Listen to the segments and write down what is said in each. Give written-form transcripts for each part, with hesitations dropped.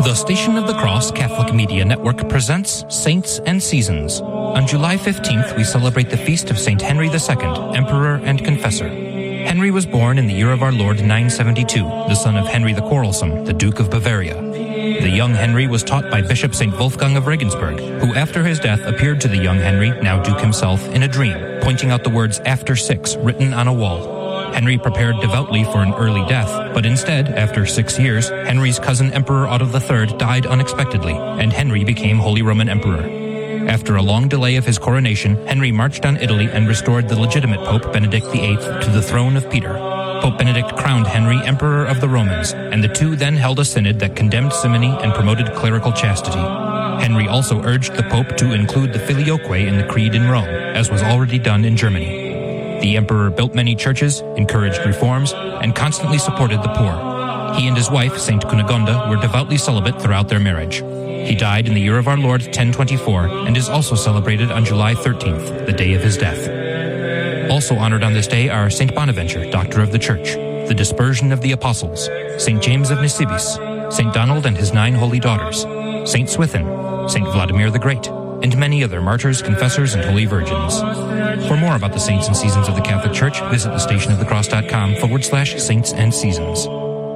The Station of the Cross Catholic Media Network presents Saints and Seasons. On July 15th, we celebrate the feast of Saint Henry II, Emperor and Confessor. Henry was born in the year of our Lord 972, the son of Henry the Quarrelsome, the Duke of Bavaria. The young Henry was taught by Bishop St. Wolfgang of Regensburg, who after his death appeared to the young Henry, now Duke himself, in a dream, pointing out the words "after 6" written on a wall. Henry prepared devoutly for an early death, but instead, after 6 years, Henry's cousin Emperor Otto III died unexpectedly, and Henry became Holy Roman Emperor. After a long delay of his coronation, Henry marched on Italy and restored the legitimate Pope Benedict VIII to the throne of Peter. Pope Benedict crowned Henry Emperor of the Romans, and the two then held a synod that condemned simony and promoted clerical chastity. Henry also urged the Pope to include the Filioque in the Creed in Rome, as was already done in Germany. The emperor built many churches, encouraged reforms, and constantly supported the poor. He and his wife, Saint Cunegonda, were devoutly celibate throughout their marriage. He died in the year of our Lord 1024 and is also celebrated on July 13th, the day of his death. Also honored on this day are Saint Bonaventure, Doctor of the Church, the Dispersion of the Apostles, Saint James of Nisibis, Saint Donald and his 9 holy daughters, Saint Swithin, Saint Vladimir the Great, and many other martyrs, confessors, and holy virgins. For more about the saints and seasons of the Catholic Church, visit thestationofthecross.com/saints and seasons.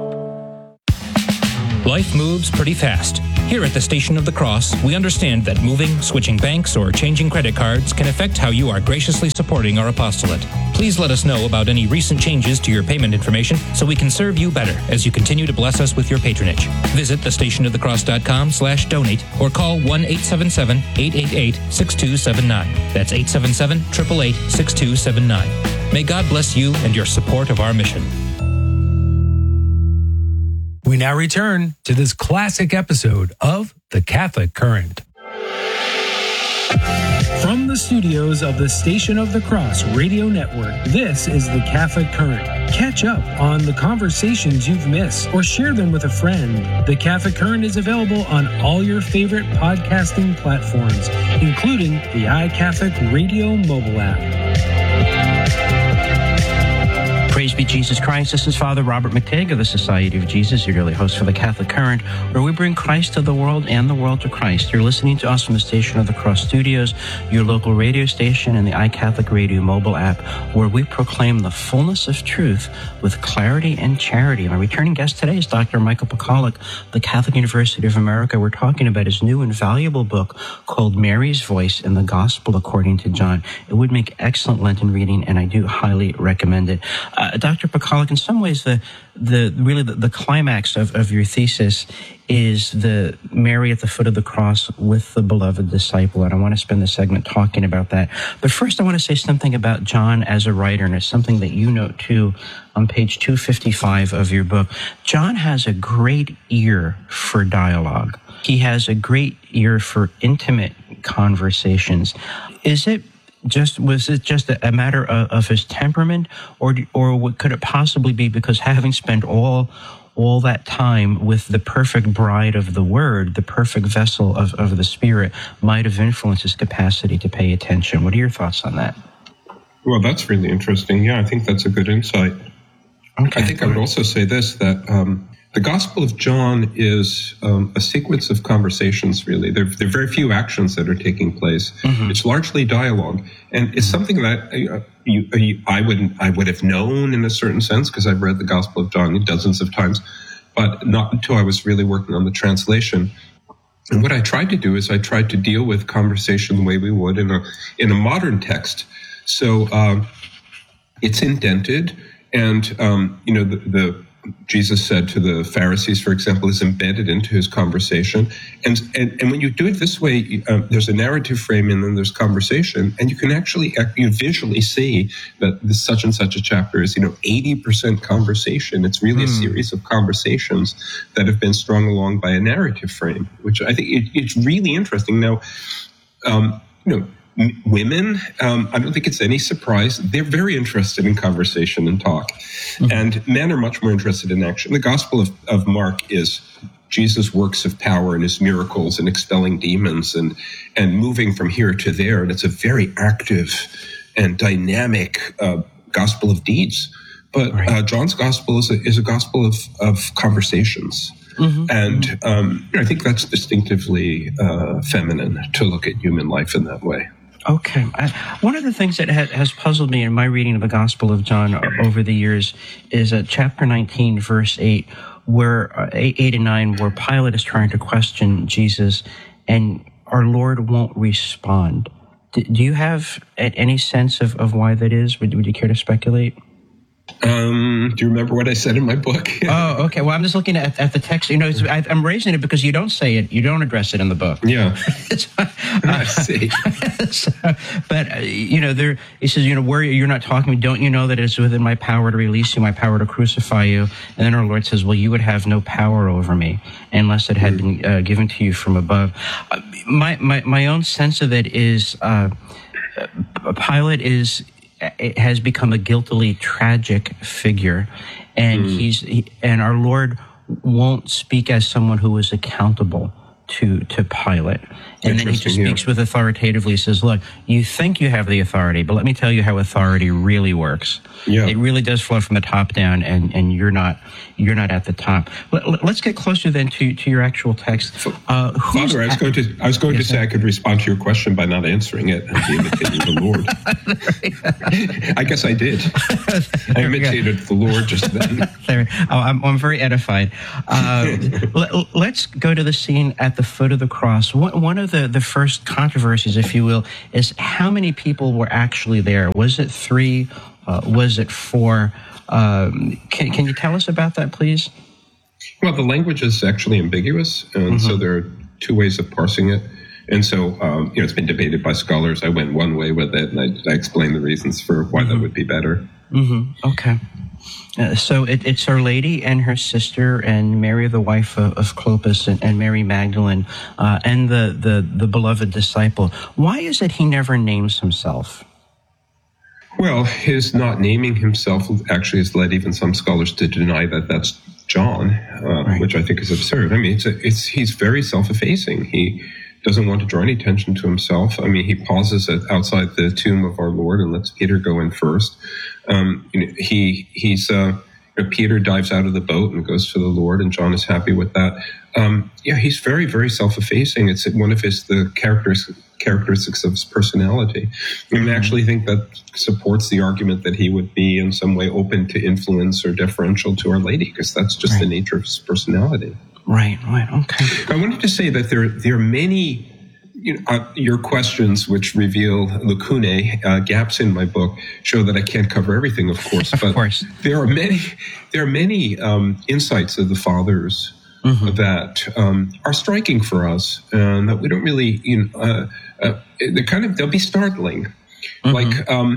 Life moves pretty fast. Here at the Station of the Cross, we understand that moving, switching banks, or changing credit cards can affect how you are graciously supporting our apostolate. Please let us know about any recent changes to your payment information so we can serve you better as you continue to bless us with your patronage. Visit thestationofthecross.com/donate or call 1-877-888-6279. That's 877-888-6279. May God bless you and your support of our mission. We now return to this classic episode of The Catholic Current. From the studios of the Station of the Cross Radio Network, this is The Catholic Current. Catch up on the conversations you've missed or share them with a friend. The Catholic Current is available on all your favorite podcasting platforms, including the iCatholic Radio mobile app. Praise be Jesus Christ. This is Father Robert McTague of the Society of Jesus, your daily host for the Catholic Current, where we bring Christ to the world and the world to Christ. You're listening to us from the Station of the Cross Studios, your local radio station, and the iCatholic Radio mobile app, where we proclaim the fullness of truth with clarity and charity. My returning guest today is Dr. Michael Pacolic, the Catholic University of America. We're talking about his new and valuable book called Mary's Voice in the Gospel According to John. It would make excellent Lenten reading, and I do highly recommend it. Dr. Pacolic, in some ways, the climax of your thesis is the Mary at the foot of the cross with the beloved disciple, and I want to spend the segment talking about that. But first, I want to say something about John as a writer, and it's something that you note, too, on page 255 of your book. John has a great ear for dialogue. He has a great ear for intimate conversations. Was it just a matter of his temperament, or could it possibly be because having spent all that time with the perfect bride of the Word, the perfect vessel of the Spirit, might have influenced his capacity to pay attention? What are your thoughts on that? Well, that's really interesting. Yeah, I think that's a good insight. Okay. I think I would also say this, that the Gospel of John is a sequence of conversations, really. There are very few actions that are taking place. Mm-hmm. It's largely dialogue. And it's something that I would have known in a certain sense, because I've read the Gospel of John dozens of times, but not until I was really working on the translation. And what I tried to do is I tried to deal with conversation the way we would in a modern text. So it's indented, and Jesus said to the Pharisees, for example, is embedded into his conversation. And when you do it this way, there's a narrative frame and then there's conversation. And you can actually visually see that this such and such a chapter is, 80% conversation. It's really a series of conversations that have been strung along by a narrative frame, which I think it's really interesting. Now, women, I don't think it's any surprise, they're very interested in conversation and talk. Mm-hmm. And men are much more interested in action. The Gospel of Mark is Jesus' works of power and his miracles and expelling demons and moving from here to there. And it's a very active and dynamic gospel of deeds. But John's gospel is a gospel of conversations. And I think that's distinctively feminine to look at human life in that way. Okay. One of the things that has puzzled me in my reading of the Gospel of John over the years is chapter 19, verse 8, where 8 and 9, where Pilate is trying to question Jesus, and our Lord won't respond. Do you have any sense of why that is? Would you care to speculate? Do you remember what I said in my book? Oh, okay. Well, I'm just looking at the text. You know, I'm raising it because you don't say it. You don't address it in the book. Yeah. I see. But, you know, he says, you know, where you're not talking to me, don't you know that it's within my power to release you, my power to crucify you? And then our Lord says, well, you would have no power over me unless it had been given to you from above. My own sense of it is Pilate has become a guiltily tragic figure, and and our Lord won't speak as someone who is accountable to Pilate. And then he just speaks with authoritatively, says, look, you think you have the authority, but let me tell you how authority really works. Yeah. It really does flow from the top down, and you're not at the top. Let's get closer then to your actual text. Father, I was going to say I could respond to your question by not answering it and be imitating the Lord. I guess I did. I imitated the Lord just then. I'm very edified. Let's go to the scene at the foot of the cross. One of the first controversies, if you will, is how many people were actually there. Was it 3? Was it 4? Can you tell us about that, please? Well, the language is actually ambiguous, and so there are 2 ways of parsing it. And so, it's been debated by scholars. I went one way with it, and I explained the reasons for why that would be better. Okay. So it's Our Lady and her sister, and Mary, the wife of Clopas, and Mary Magdalene, and the beloved disciple. Why is it he never names himself? Well, his not naming himself actually has led even some scholars to deny that that's John, which I think is absurd. I mean, he's very self-effacing. He doesn't want to draw any attention to himself. I mean, he pauses outside the tomb of our Lord and lets Peter go in first. Peter dives out of the boat and goes to the Lord, and John is happy with that. He's very, very self-effacing. It's one of the characteristics of his personality. I actually think that supports the argument that he would be in some way open to influence or deferential to Our Lady, because that's just the nature of his personality. Right, okay. I wanted to say that there are many, your questions which reveal lacunae, gaps in my book, show that I can't cover everything, of course. But there are many insights of the Fathers that are striking for us, and that we don't really, they'll be startling. Like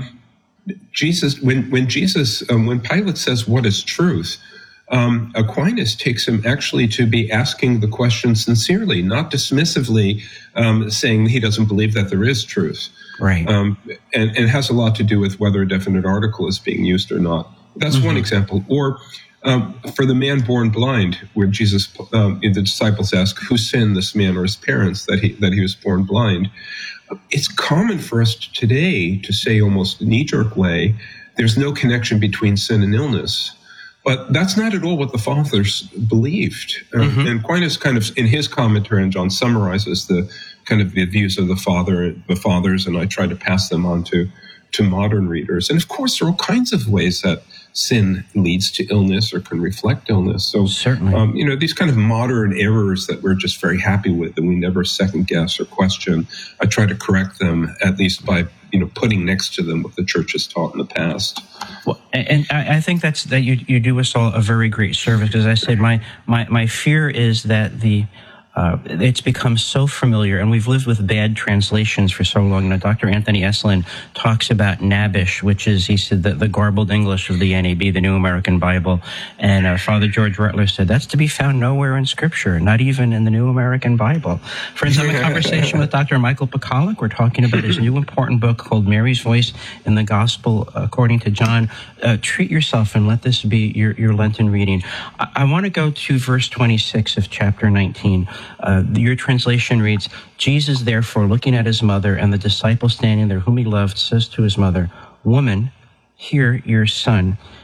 Jesus, when Pilate says, "What is truth?" Aquinas takes him actually to be asking the question sincerely, not dismissively, saying he doesn't believe that there is truth. Right. And it has a lot to do with whether a definite article is being used or not. That's one example. Or for the man born blind, where Jesus, the disciples ask, who sinned, this man or his parents, that he was born blind? It's common for us today to say, almost knee-jerk way, there's no connection between sin and illness. But that's not at all what the Fathers believed. And Aquinas kind of, in his commentary on John, summarizes the views of the Fathers, and I try to pass them on to modern readers. And of course, there are all kinds of ways that sin leads to illness or can reflect illness. So certainly, these kind of modern errors that we're just very happy with and we never second guess or question, I try to correct them, at least by putting next to them what the Church has taught in the past. Well, and I think that you do us all a very great service, because I said my fear is that it's become so familiar, and we've lived with bad translations for so long. Dr. Anthony Eslin talks about Nabish, which is, he said, the garbled English of the NAB, the New American Bible. And Father George Rutler said, that's to be found nowhere in Scripture, not even in the New American Bible. Friends, I'm in conversation with Dr. Michael Pekalik. We're talking about his new important book called Mary's Voice in the Gospel According to John. Treat yourself and let this be your Lenten reading. I want to go to verse 26 of chapter 19. Your translation reads, Jesus, therefore, looking at his mother and the disciple standing there whom he loved, says to his mother, Woman, here your son.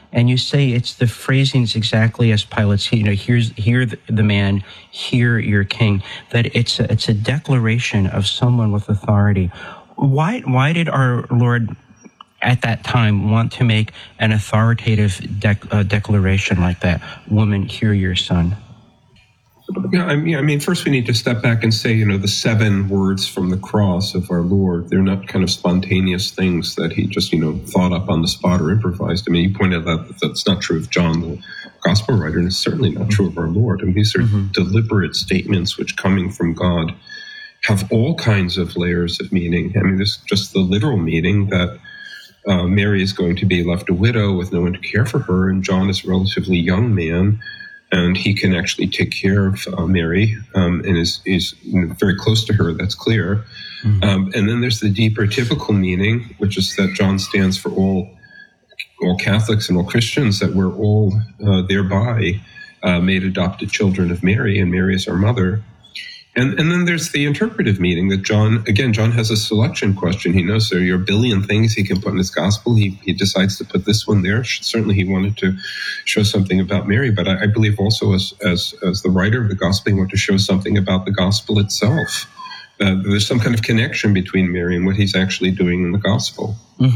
and you say it's the phrasings exactly as Pilate's, hear the man, hear your king, that it's a declaration of someone with authority. Why did our Lord at that time want to make an authoritative declaration like that? Woman, hear your son. Yeah, I mean, first we need to step back and say, the 7 words from the cross of our Lord, they're not kind of spontaneous things that he just, thought up on the spot or improvised. I mean, you pointed out that that's not true of John, the gospel writer, and it's certainly not true of our Lord. I mean, these are deliberate statements which, coming from God, have all kinds of layers of meaning. I mean, there's just the literal meaning that Mary is going to be left a widow with no one to care for her, and John is a relatively young man, and he can actually take care of Mary, and is very close to her, that's clear. And then there's the deeper typical meaning, which is that John stands for all Catholics and all Christians, that we're all thereby made adopted children of Mary, and Mary is our mother. And then there's the interpretive meaning that John has a selection question. He knows there are a billion things he can put in his gospel. He decides to put this one there. Certainly he wanted to show something about Mary, but I believe also as the writer of the gospel, he wanted to show something about the gospel itself. There's some kind of connection between Mary and what he's actually doing in the gospel.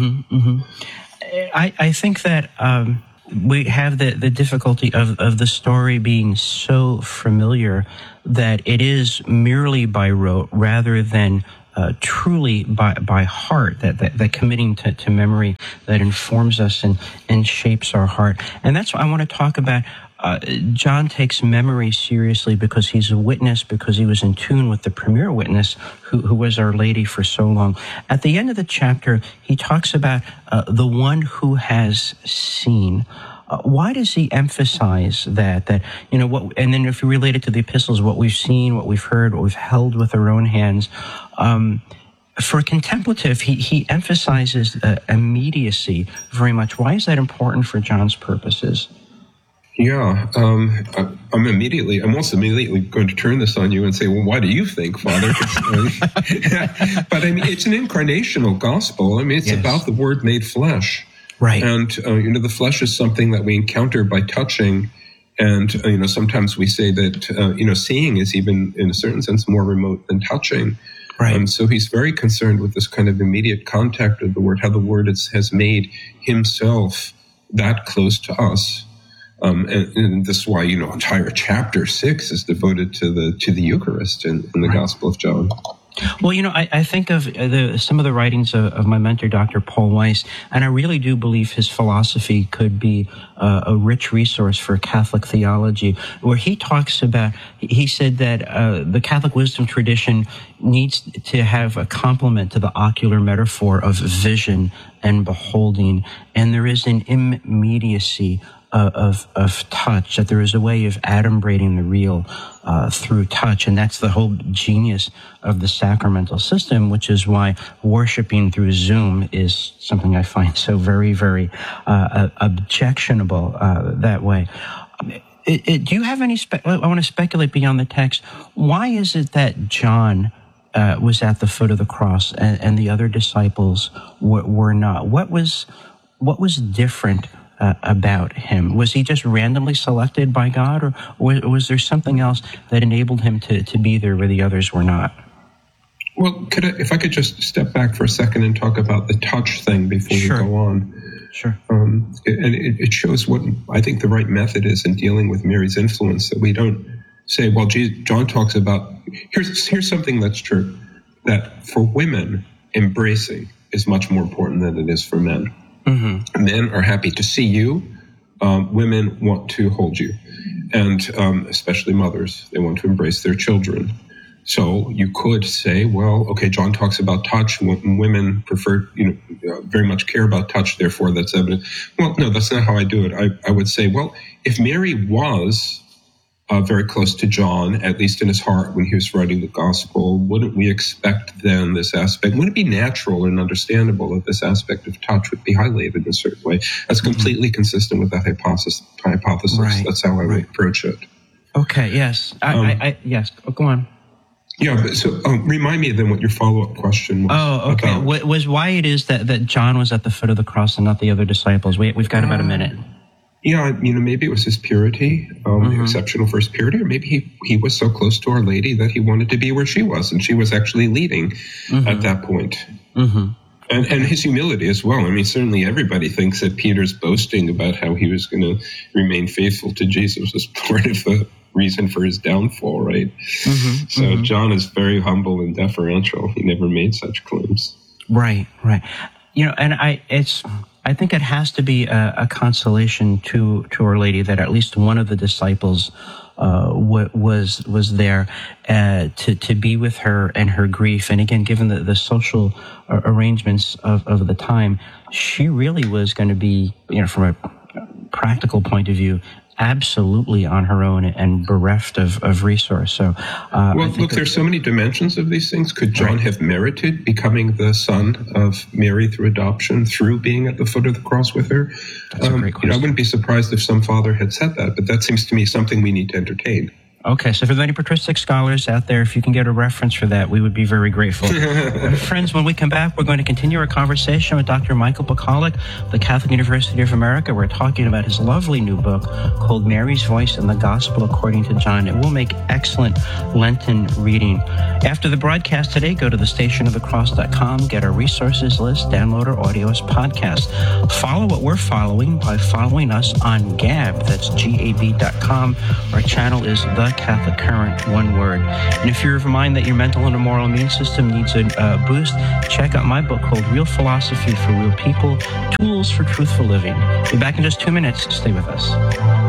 I think that we have the difficulty of the story being so familiar that it is merely by rote rather than truly by heart, that committing to memory that informs us and shapes our heart. And that's what I want to talk about. John takes memory seriously because he's a witness, because he was in tune with the premier witness who was Our Lady for so long. At the end of the chapter, he talks about the one who has seen. Why does he emphasize that what? And then if you relate it to the epistles, what we've seen, what we've heard, what we've held with our own hands. For a contemplative, he emphasizes immediacy very much. Why is that important for John's purposes? Yeah, I'm almost immediately going to turn this on you and say, well, why do you think, Father? But I mean, it's an incarnational gospel. I mean, it's about the Word made flesh. Right. And, the flesh is something that we encounter by touching. And, sometimes we say that, seeing is even, in a certain sense, more remote than touching. Right. So he's very concerned with this kind of immediate contact of the Word, how the Word has made himself that close to us. And this is why, entire chapter 6 is devoted to the Eucharist in the Gospel of John. Well, I think of some of the writings of my mentor, Dr. Paul Weiss, and I really do believe his philosophy could be a rich resource for Catholic theology, where he talks about, he said that the Catholic wisdom tradition needs to have a complement to the ocular metaphor of vision and beholding, and there is an immediacy of touch, that there is a way of adumbrating the real through touch. And that's the whole genius of the sacramental system, which is why worshiping through Zoom is something I find so very, very objectionable that way. Do you have any I want to speculate beyond the text. Why is it that John was at the foot of the cross and the other disciples were not? What was different about him? Was he just randomly selected by God, or was there something else that enabled him to be there where the others were not? Well, if I could just step back for a second and talk about the touch thing before we go on. Sure. And it shows what I think the right method is in dealing with Mary's influence, that we don't say, well, John talks about, here's something that's true, that for women, embracing is much more important than it is for men. Mm-hmm. Men are happy to see you. Women want to hold you. And especially mothers, they want to embrace their children. So you could say, well, okay, John talks about touch. Women prefer, very much care about touch. Therefore, that's evident. Well, no, that's not how I do it. I would say, well, if Mary was very close to John, at least in his heart when he was writing the gospel, wouldn't we expect then this aspect? Wouldn't it be natural and understandable that this aspect of touch would be highlighted in a certain way? That's completely consistent with that hypothesis. Right. That's how I would approach it. Okay. Yes. Yes. Go on. Yeah. So remind me then what your follow-up question was. Oh, okay. Was why it is that John was at the foot of the cross and not the other disciples? We've got about a minute. Yeah, maybe it was his purity, exceptional for his purity, or maybe he was so close to Our Lady that he wanted to be where she was, and she was actually leading at that point. And his humility as well. I mean, certainly everybody thinks that Peter's boasting about how he was going to remain faithful to Jesus was part of the reason for his downfall, right? So John is very humble and deferential. He never made such claims. Right. And I think it has to be a consolation to Our Lady that at least one of the disciples was there to be with her and her grief. And again, given the social arrangements of the time, she really was going to be, from a practical point of view, absolutely on her own and bereft of resource. So, look, there's so many dimensions of these things. Could John have merited becoming the son of Mary through adoption, through being at the foot of the cross with her? That's a great question. I wouldn't be surprised if some father had said that, but that seems to me something we need to entertain. Okay, so for any patristic scholars out there, if you can get a reference for that, we would be very grateful. Friends, when we come back, we're going to continue our conversation with Dr. Michael Bukalik of the Catholic University of America. We're talking about his lovely new book called Mary's Voice in the Gospel According to John. It will make excellent Lenten reading. After the broadcast today, go to thestationofthecross.com, get our resources list, download our audio as podcast. Follow what we're following by following us on Gab. That's gab.com. Our channel is The Catholic Current, one word. And if you're of a mind that your mental and moral immune system needs a boost, check out my book called Real Philosophy for Real People, Tools for Truthful Living. We'll be back in just 2 minutes. Stay with us.